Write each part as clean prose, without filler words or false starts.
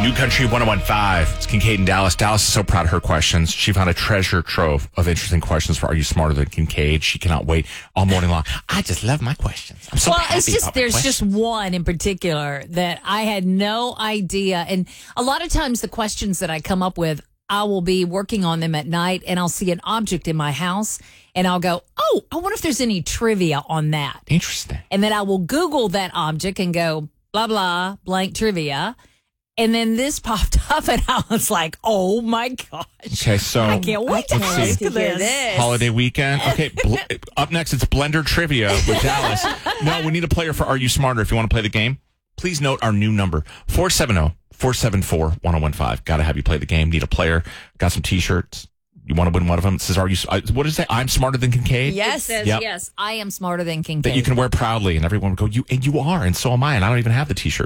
New Country 101.5. It's Kincaid in Dallas. Dallas is so proud of her questions. She found a treasure trove of interesting questions for Are You Smarter Than Kincaid? She cannot wait all morning long. I just love my questions. I'm so happy it's just about my there's questions. just one in particular that I had no idea. And a lot of times the questions that I come up with, I will be working on them at night and I'll see an object in my house and I'll go, oh, I wonder if there's any trivia on that. Interesting. And then I will Google that object and go, blah, blah, blank trivia. And then this popped up and I was like, oh my gosh. Okay, so I can't wait to let's see. hear this. Holiday weekend. Okay, up next, it's Blender Trivia with Dallas. No, we need a player for Are You Smarter? If you want to play the game, please note our new number, 470-474-1015. Got to have you play the game. Need a player. Got some T-shirts. You want to win one of them? It says, what does it say? I'm smarter than Kincaid? Yes. It says, yes, I am smarter than Kincaid. That you can wear proudly, and everyone will go, you are, and so am I, and I don't even have the T-shirt.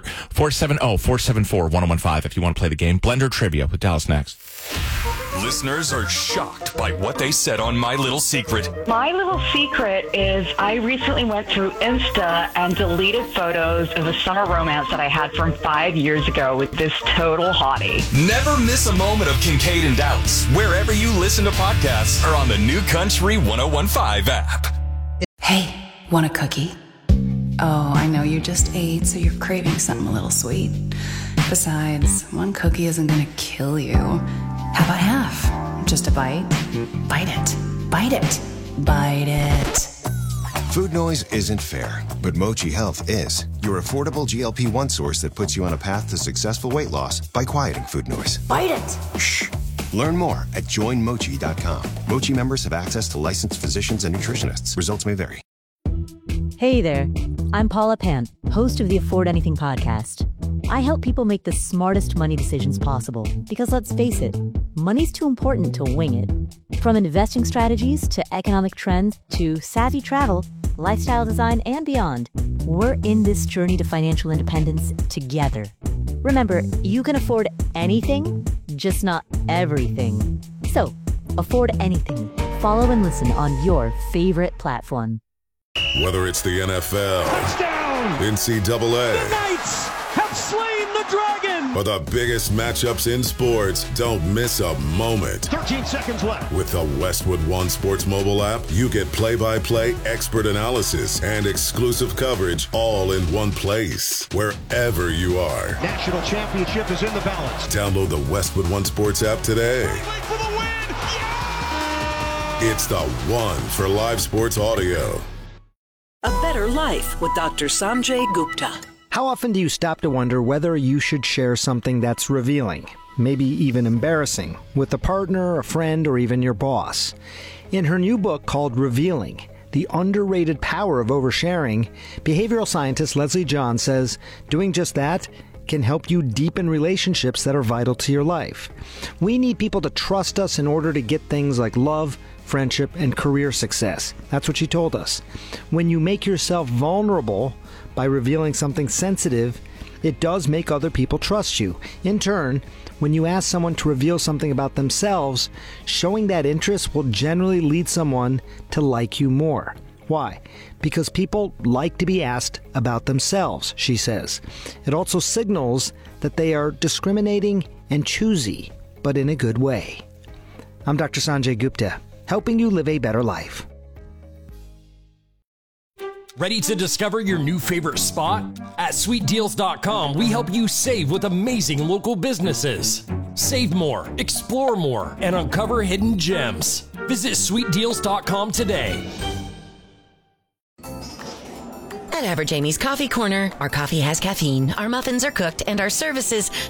470-474-1015 if you want to play the game. Blender Trivia with Dallas next. Listeners are shocked by what they said on My Little Secret. My little secret is I recently went through Insta and deleted photos of a summer romance that I had from 5 years ago with this total hottie. Never miss a moment of Kincaid and Dallas wherever you listen to podcasts or on the New Country 101.5 app. Hey, want a cookie? Oh, I know you just ate, so you're craving something a little sweet. Besides, one cookie isn't gonna kill you. How about half? Just a bite? Bite it. Bite it. Bite it. Food noise isn't fair, but Mochi Health is. Your affordable GLP-1 source that puts you on a path to successful weight loss by quieting food noise. Bite it. Shh. Learn more at joinmochi.com. Mochi members have access to licensed physicians and nutritionists. Results may vary. Hey there, I'm Paula Pant, host of the Afford Anything podcast. I help people make the smartest money decisions possible because let's face it, money's too important to wing it. From investing strategies to economic trends to savvy travel, lifestyle design, and beyond, we're in this journey to financial independence together. Remember, you can afford anything, just not everything. So, afford anything. Follow and listen on your favorite platform. Whether it's the NFL, touchdown, NCAA, the Knights have slain the dragon, or the biggest matchups in sports, don't miss a moment. 13 seconds left. With the Westwood One Sports mobile app, you get play-by-play expert analysis and exclusive coverage all in one place, wherever you are. National championship is in the balance. Download the Westwood One Sports app today. For the win. Yeah! It's the one for live sports audio. A Better Life with Dr. Sanjay Gupta. How often do you stop to wonder whether you should share something that's revealing, maybe even embarrassing, with a partner, a friend, or even your boss? In her new book called Revealing, The Underrated Power of Oversharing, behavioral scientist Leslie John says doing just that can help you deepen relationships that are vital to your life. We need people to trust us in order to get things like love, friendship, and career success. That's what she told us. When you make yourself vulnerable by revealing something sensitive, it does make other people trust you. In turn, when you ask someone to reveal something about themselves, showing that interest will generally lead someone to like you more. Why? Because people like to be asked about themselves, she says. It also signals that they are discriminating and choosy, but in a good way. I'm Dr. Sanjay Gupta, helping you live a better life. Ready to discover your new favorite spot? At sweetdeals.com, we help you save with amazing local businesses. Save more, explore more, and uncover hidden gems. Visit sweetdeals.com today. At Average Amy's Coffee Corner, our coffee has caffeine, our muffins are cooked, and our services